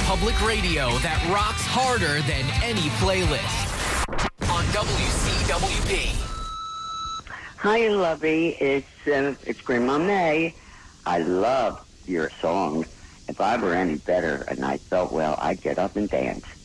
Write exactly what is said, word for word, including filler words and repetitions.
public radio that rocks harder than any playlist. On W C W P. Hi, Lovey. It's uh, it's Grandma May. I love your song. If I were any better and I felt well, I'd get up and dance.